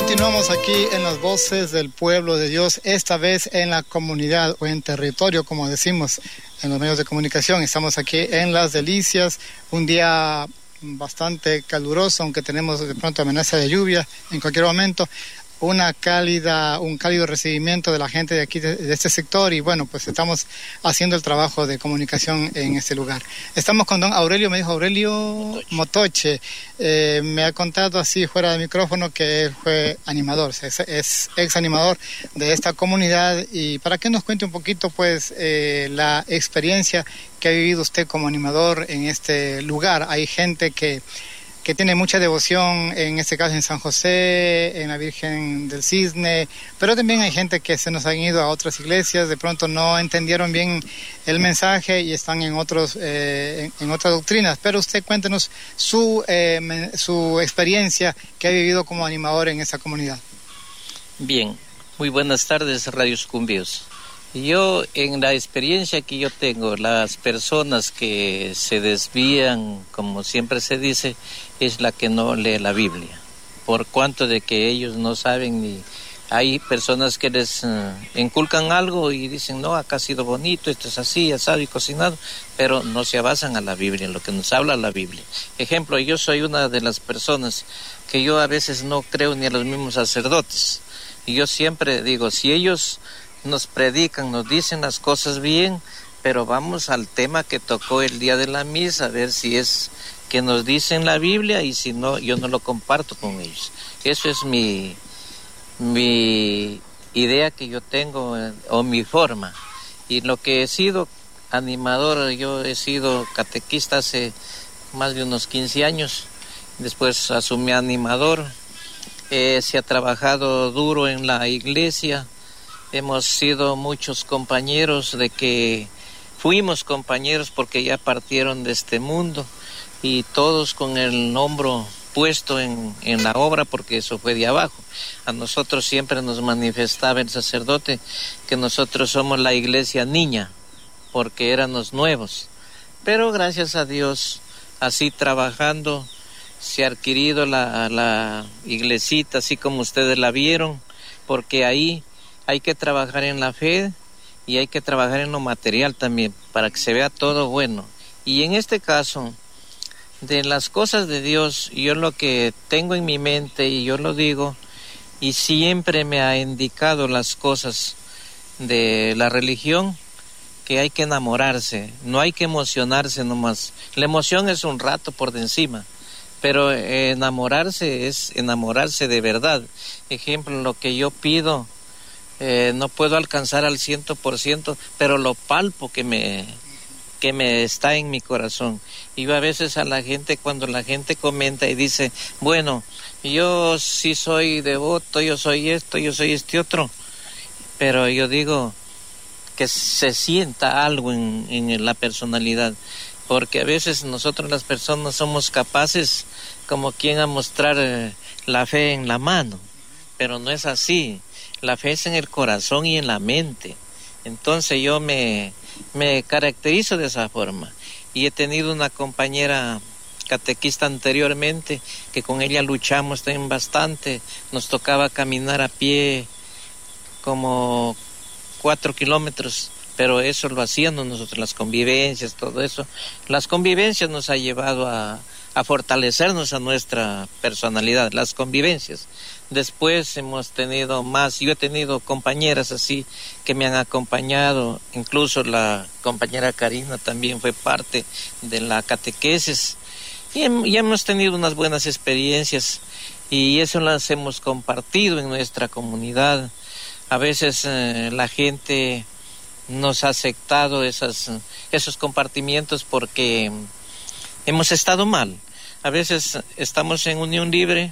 Continuamos aquí en las voces del pueblo de Dios, esta vez en la comunidad o en territorio, como decimos en los medios de comunicación. Estamos aquí en Las Delicias, un día bastante caluroso, aunque tenemos de pronto amenaza de lluvia en cualquier momento. Un cálido recibimiento de la gente de aquí, de este sector, y bueno, pues estamos haciendo el trabajo de comunicación en este lugar. Estamos con don Aurelio, me dijo Aurelio Motoche. Me ha contado así fuera de micrófono que él fue animador, es ex animador de esta comunidad, y para que nos cuente un poquito pues la experiencia que ha vivido usted como animador en este lugar. Hay gente que tiene mucha devoción, en este caso en San José, en la Virgen del Cisne, pero también hay gente que se nos han ido a otras iglesias, de pronto no entendieron bien el mensaje y están en otras doctrinas. Pero usted cuéntenos su experiencia que ha vivido como animador en esa comunidad. Bien, muy buenas tardes, Radio Sucumbíos. Yo, en la experiencia que yo tengo, las personas que se desvían, como siempre se dice, es la que no lee la Biblia, por cuanto de que ellos no saben ni... Hay personas que les inculcan algo y dicen, no, acá ha sido bonito, esto es así, asado y cocinado, pero no se basan a la Biblia, en lo que nos habla la Biblia. Ejemplo, yo soy una de las personas que yo a veces no creo ni a los mismos sacerdotes. Y yo siempre digo, si ellos nos predican, nos dicen las cosas bien, pero vamos al tema que tocó el día de la misa, a ver si es que nos dicen la Biblia, y si no, yo no lo comparto con ellos. Eso es mi idea que yo tengo, o mi forma. Y lo que he sido animador, yo he sido catequista hace más de unos 15 años, después asumí animador, se ha trabajado duro en la iglesia. Hemos sido muchos compañeros de que fuimos compañeros porque ya partieron de este mundo, y todos con el hombro puesto en la obra, porque eso fue de abajo. A nosotros siempre nos manifestaba el sacerdote que nosotros somos la iglesia niña, porque éramos nuevos. Pero gracias a Dios, así trabajando, se ha adquirido la iglesita, así como ustedes la vieron, porque ahí hay que trabajar en la fe y hay que trabajar en lo material también, para que se vea todo bueno. Y en este caso, de las cosas de Dios, yo lo que tengo en mi mente, y yo lo digo, y siempre me ha indicado las cosas de la religión, que hay que enamorarse, no hay que emocionarse nomás. La emoción es un rato por de encima, pero enamorarse es enamorarse de verdad. Ejemplo, lo que yo pido, no puedo alcanzar al 100%, pero lo palpo que me está en mi corazón. Y yo a veces a la gente, cuando la gente comenta y dice, bueno, yo sí soy devoto, yo soy esto, yo soy este otro, pero yo digo que se sienta algo en la personalidad, porque a veces nosotros las personas somos capaces como quien a mostrar la fe en la mano, pero no es así. La fe es en el corazón y en la mente. Entonces yo me caracterizo de esa forma. Y he tenido una compañera catequista anteriormente, que con ella luchamos también bastante. Nos tocaba caminar a pie como 4 kilómetros, pero eso lo hacíamos nosotros, las convivencias, todo eso. Las convivencias nos ha llevado a fortalecernos a nuestra personalidad, las convivencias. Después hemos tenido más, yo he tenido compañeras así que me han acompañado, incluso la compañera Karina también fue parte de la catequesis, y hemos tenido unas buenas experiencias, y eso las hemos compartido en nuestra comunidad. A veces la gente nos ha aceptado esos compartimientos porque hemos estado mal. A veces estamos en unión libre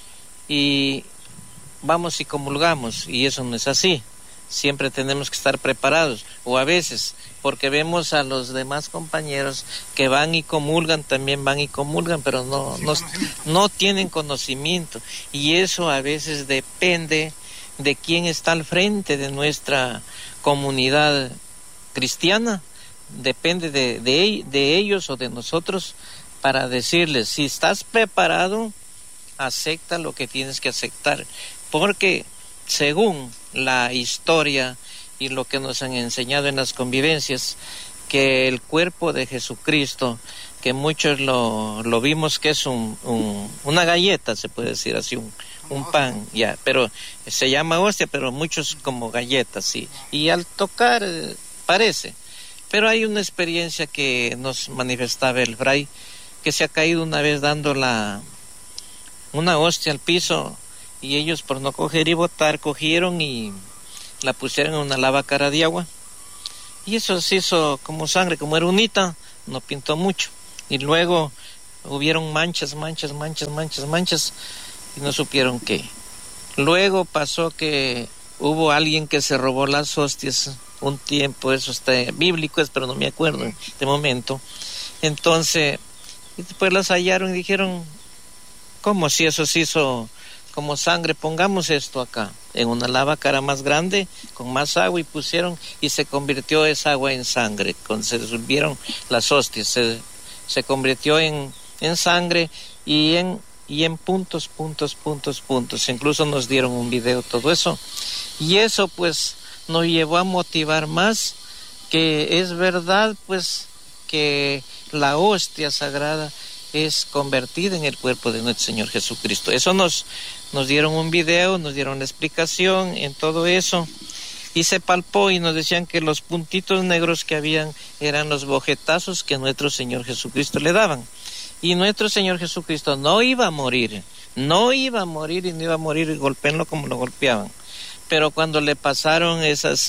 y vamos y comulgamos, y eso no es así. Siempre tenemos que estar preparados, o a veces porque vemos a los demás compañeros que van y comulgan, también van y comulgan, pero no tienen conocimiento, y eso a veces depende de quién está al frente de nuestra comunidad cristiana, depende de ellos o de nosotros, para decirles, si estás preparado, acepta lo que tienes que aceptar, porque según la historia y lo que nos han enseñado en las convivencias, que el cuerpo de Jesucristo, que muchos lo vimos que es una galleta, se puede decir así, un pan, ya, pero se llama hostia, pero muchos como galletas, sí, y al tocar parece, pero hay una experiencia que nos manifestaba el fray, que se ha caído una vez dando una hostia al piso, y ellos por no coger y botar, cogieron y la pusieron en una lavacara de agua, y eso se hizo como sangre, como era unita, no pintó mucho, y luego hubieron manchas, y no supieron qué. Luego pasó que hubo alguien que se robó las hostias un tiempo, eso está bíblico, pero no me acuerdo en este momento. Entonces, después las hallaron y dijeron, ¿cómo si eso se hizo como sangre? Pongamos esto acá, en una lavacara más grande, con más agua, y pusieron, y se convirtió esa agua en sangre. Cuando se disolvieron las hostias, se convirtió en sangre y en puntos. Incluso nos dieron un video, todo eso. Y eso pues nos llevó a motivar más, que es verdad pues que la hostia sagrada es convertida en el cuerpo de nuestro Señor Jesucristo. Eso nos dieron un video, nos dieron la explicación en todo eso, y se palpó y nos decían que los puntitos negros que habían eran los bojetazos que nuestro Señor Jesucristo le daban. Y nuestro Señor Jesucristo no iba a morir y no iba a morir golpéenlo como lo golpeaban. Pero cuando le pasaron esos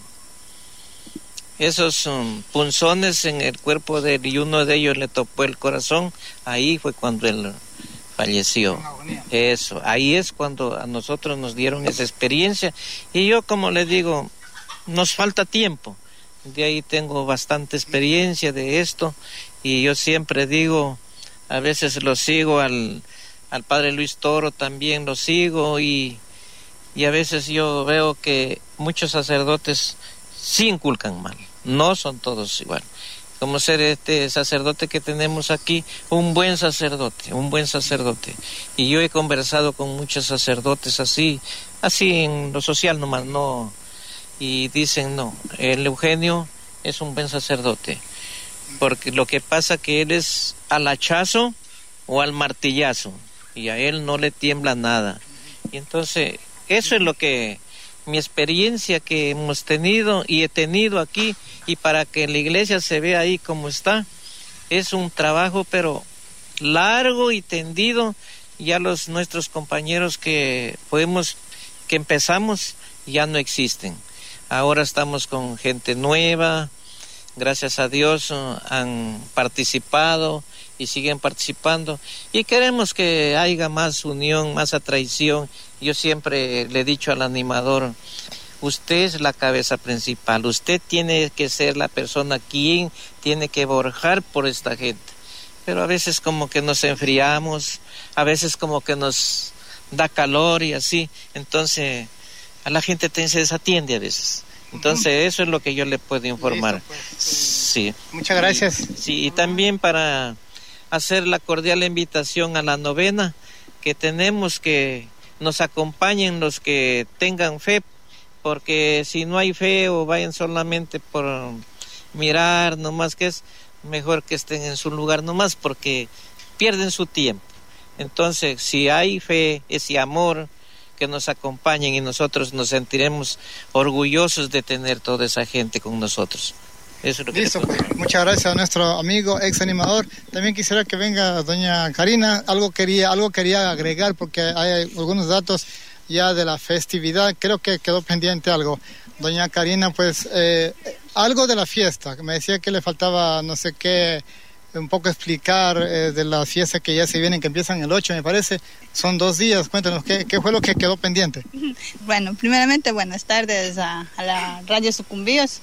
punzones en el cuerpo de él, y uno de ellos le topó el corazón, ahí fue cuando él falleció. Eso, ahí es cuando a nosotros nos dieron esa experiencia. Y yo, como les digo, nos falta tiempo. De ahí tengo bastante experiencia de esto, y yo siempre digo, a veces lo sigo al padre Luis Toro, también lo sigo, y a veces yo veo que muchos sacerdotes sí inculcan mal, no son todos igual. Como ser este sacerdote que tenemos aquí, un buen sacerdote. Y yo he conversado con muchos sacerdotes así en lo social nomás, no. Y dicen, no, el Eugenio es un buen sacerdote, porque lo que pasa que él es al hachazo o al martillazo, y a él no le tiembla nada. Y entonces, eso es lo que mi experiencia que hemos tenido y he tenido aquí, y para que la iglesia se vea ahí como está, es un trabajo pero largo y tendido. Ya nuestros compañeros que empezamos ya no existen. Ahora estamos con gente nueva, gracias a Dios han participado y siguen participando, y queremos que haya más unión, más atracción. Yo siempre le he dicho al animador, usted es la cabeza principal, usted tiene que ser la persona quien tiene que borjar por esta gente. Pero a veces como que nos enfriamos, a veces como que nos da calor y así, entonces a la gente se desatiende a veces. Entonces eso es lo que yo le puedo informar. Listo, pues, sí. Muchas gracias. Sí, y también para hacer la cordial invitación a la novena, que tenemos que nos acompañen los que tengan fe, porque si no hay fe o vayan solamente por mirar nomás, que es mejor que estén en su lugar nomás, porque pierden su tiempo. Entonces, si hay fe, ese amor, que nos acompañen, y nosotros nos sentiremos orgullosos de tener toda esa gente con nosotros. Eso es lo que Listo, pues. Muchas gracias a nuestro amigo ex animador. También quisiera que venga doña Karina. Algo quería agregar, porque hay algunos datos ya de la festividad. Creo que quedó pendiente algo. Doña Karina, pues algo de la fiesta. Me decía que le faltaba no sé qué, un poco explicar de la fiesta que ya se vienen, que empiezan el 8, me parece. Son 2 días. Cuéntanos, ¿qué fue lo que quedó pendiente? Bueno, primeramente, buenas tardes a la Radio Sucumbíos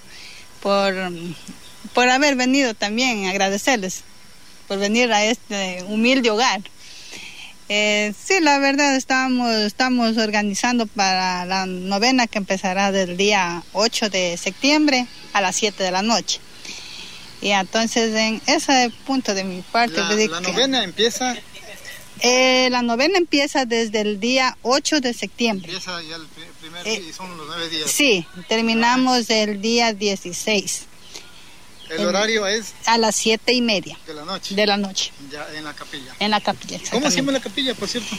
por haber venido también, agradecerles por venir a este humilde hogar. Sí, la verdad estamos organizando para la novena, que empezará del día 8 de septiembre a las 7 de la noche. Y entonces en ese punto de mi parte... La novena empieza La novena empieza desde el día 8 de septiembre. Empieza ya el primer día y son los 9 días. Sí, terminamos el día 16. ¿El horario es? A las 7:30. De la noche. De la noche. Ya en la capilla. En la capilla. ¿Cómo se llama la capilla, por cierto?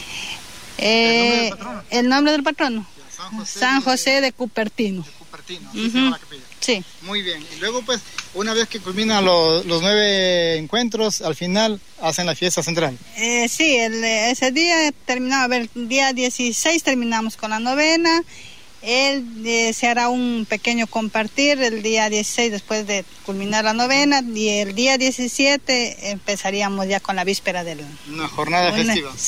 El nombre del patrono. San José de Cupertino. De Cupertino, así se llama la capilla. Sí. Muy bien. Y luego, pues, una vez que culminan los 9 encuentros, al final hacen la fiesta central. Sí, ese día terminamos, el día 16 terminamos con la novena. Se hará un pequeño compartir el día 16 después de culminar la novena, y el día 17 empezaríamos ya con la víspera una jornada festiva.